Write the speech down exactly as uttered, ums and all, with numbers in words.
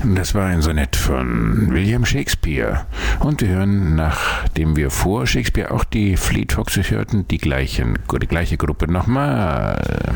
Das war ein Sonett von William Shakespeare. Und wir hören, nachdem wir vor Shakespeare auch die Fleet Foxes hörten, die, gleichen, die gleiche Gruppe nochmal.